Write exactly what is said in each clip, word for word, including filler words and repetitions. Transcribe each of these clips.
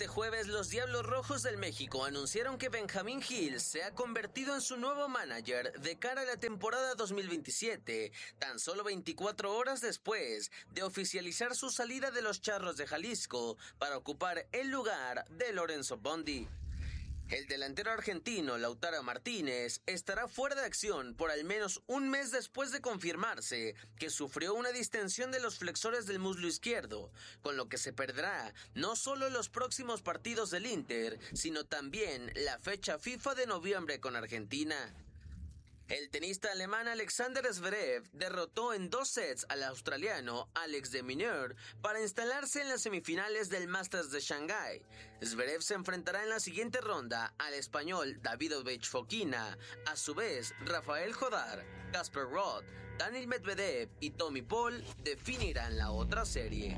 Este jueves, los Diablos Rojos del México anunciaron que Benjamín Gil se ha convertido en su nuevo manager de cara a la temporada dos mil veintisiete, tan solo veinticuatro horas después de oficializar su salida de los Charros de Jalisco para ocupar el lugar de Lorenzo Bondi. El delantero argentino Lautaro Martínez estará fuera de acción por al menos un mes después de confirmarse que sufrió una distensión de los flexores del muslo izquierdo, con lo que se perderá no solo los próximos partidos del Inter, sino también la fecha FIFA de noviembre con Argentina. El tenista alemán Alexander Zverev derrotó en dos sets al australiano Alex de Minaur para instalarse en las semifinales del Masters de Shanghái. Zverev se enfrentará en la siguiente ronda al español Davidovich Fokina. A su vez, Rafael Jodar, Casper Ruud, Daniil Medvedev y Tommy Paul definirán la otra serie.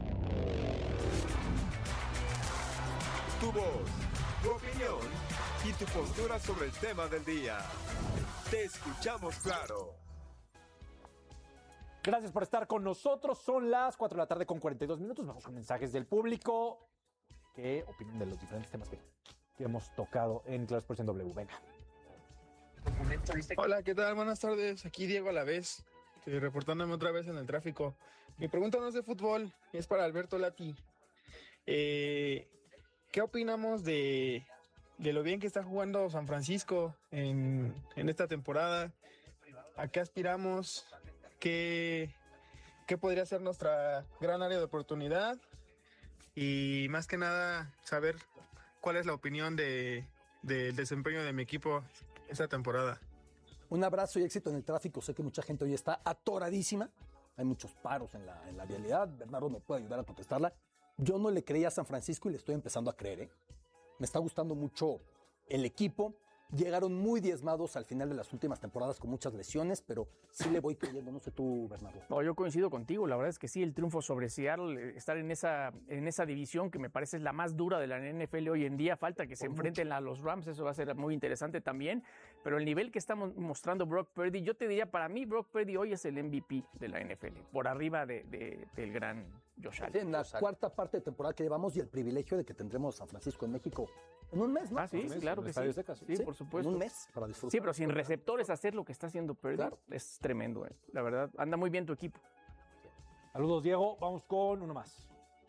Tu voz, tu opinión y tu postura sobre el tema del día. Te escuchamos claro. Gracias por estar con nosotros. Son las cuatro de la tarde con cuarenta y dos minutos. Vamos con mensajes del público. ¿Qué opinan de los diferentes temas que, que hemos tocado en Claro Sports en W? Venga. Hola, ¿qué tal? Buenas tardes. Aquí Diego Alavés, eh, reportándome otra vez en el tráfico. Mi pregunta no es de fútbol, es para Alberto Lati. Eh, ¿Qué opinamos de... de lo bien que está jugando San Francisco en, en esta temporada? ¿A qué aspiramos? ¿Qué, ¿Qué podría ser nuestra gran área de oportunidad? Y más que nada, saber cuál es la opinión de, del desempeño de mi equipo esta temporada. Un abrazo y éxito en el tráfico. Sé que mucha gente hoy está atoradísima. Hay muchos paros en la, en la vialidad. Bernardo me puede ayudar a contestarla. Yo no le creía a San Francisco y le estoy empezando a creer, ¿eh? Me está gustando mucho el equipo. Llegaron muy diezmados al final de las últimas temporadas con muchas lesiones, pero sí le voy creyendo. No sé tú, Bernardo. No, yo coincido contigo. La verdad es que sí, el triunfo sobre Seattle, estar en esa, en esa división que me parece es la más dura de la N F L hoy en día. Falta que se enfrenten a los Rams, eso va a ser muy interesante también. Pero el nivel que está mostrando Brock Purdy, yo te diría, para mí Brock Purdy hoy es el M V P de la N F L, por arriba de, de, del gran Josh Allen. En la cuarta parte de temporada que llevamos y el privilegio de que tendremos a San Francisco en México en un mes, ¿no? Ah, sí, mes, claro que sí. Seca, sí. Sí, por supuesto. En un mes para disfrutar. Sí, pero sin receptores hacer lo que está haciendo Purdy, claro, es tremendo, eh. La verdad, anda muy bien tu equipo. Saludos, Diego. Vamos con uno más.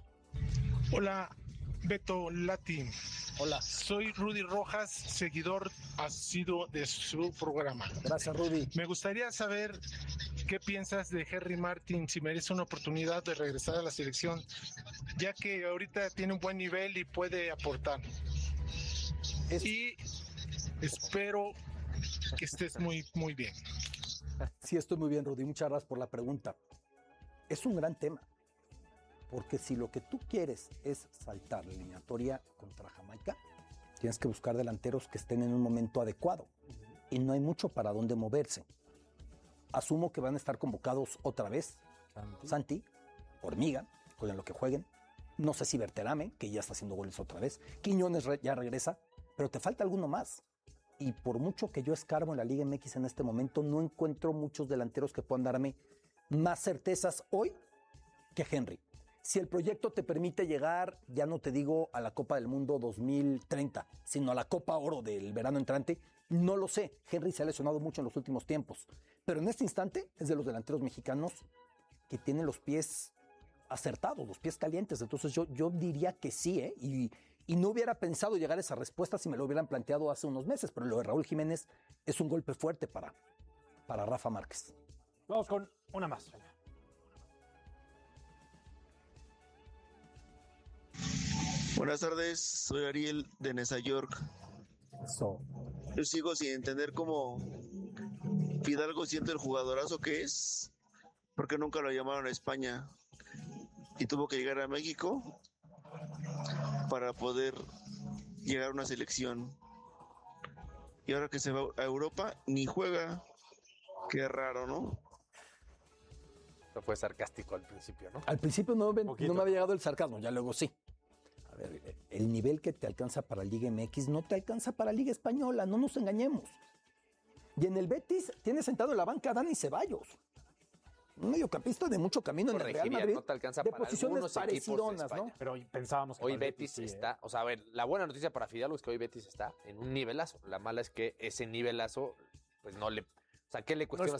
Hola, Beto Lati. Hola. Soy Rudy Rojas, seguidor asiduo de su programa. Gracias, Rudy. Me gustaría saber qué piensas de Henry Martin, si merece una oportunidad de regresar a la selección, ya que ahorita tiene un buen nivel y puede aportar. Es... Y espero que estés muy, muy bien. Sí, estoy muy bien, Rudy. Muchas gracias por la pregunta. Es un gran tema. Porque si lo que tú quieres es saltar la eliminatoria contra Jamaica, tienes que buscar delanteros que estén en un momento adecuado. Y no hay mucho para dónde moverse. Asumo que van a estar convocados otra vez Santi, Santi Hormiga, jueguen lo que jueguen. No sé si Berterame, que ya está haciendo goles otra vez. Quiñones re- ya regresa, pero te falta alguno más. Y por mucho que yo escarbo en la Liga M X en este momento, no encuentro muchos delanteros que puedan darme más certezas hoy que Henry. Si el proyecto te permite llegar, ya no te digo a la Copa del Mundo dos mil treinta, sino a la Copa Oro del verano entrante, no lo sé. Henry se ha lesionado mucho en los últimos tiempos. Pero en este instante es de los delanteros mexicanos que tienen los pies acertados, los pies calientes. Entonces yo, yo diría que sí, ¿eh? Y, y no hubiera pensado llegar a esa respuesta si me lo hubieran planteado hace unos meses. Pero lo de Raúl Jiménez es un golpe fuerte para, para Rafa Márquez. Vamos con una más. Buenas tardes, soy Ariel de Nesa York. So. Yo sigo sin entender cómo Fidalgo, siendo el jugadorazo que es, porque nunca lo llamaron a España y tuvo que llegar a México para poder llegar a una selección. Y ahora que se va a Europa, ni juega. Qué raro, ¿no? Eso fue sarcástico al principio, ¿no? Al principio no, no me había llegado el sarcasmo, ya luego sí. A ver, el nivel que te alcanza para Liga M X no te alcanza para Liga Española, no nos engañemos. Y en el Betis tiene sentado en la banca a Dani Ceballos. Un mediocampista de mucho camino en el Real Corregiría, Madrid. no te alcanza de para posiciones algunos equipos de parecidonas, España. ¿no? Pero hoy pensábamos que Hoy para el Betis sí, ¿eh? está, o sea, a ver, la buena noticia para Fidalgo es que hoy Betis está en un nivelazo. La mala es que ese nivelazo, pues no le, o sea, ¿qué le cuestiona